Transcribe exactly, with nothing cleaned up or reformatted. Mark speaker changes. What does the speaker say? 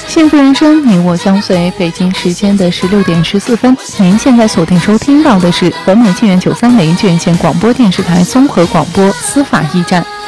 Speaker 1: 幸福人生，你我相随。北京时间的十六点十四分，您现在锁定收听到的是河北庆元九三零卷县广播电视台综合广播司法驿站。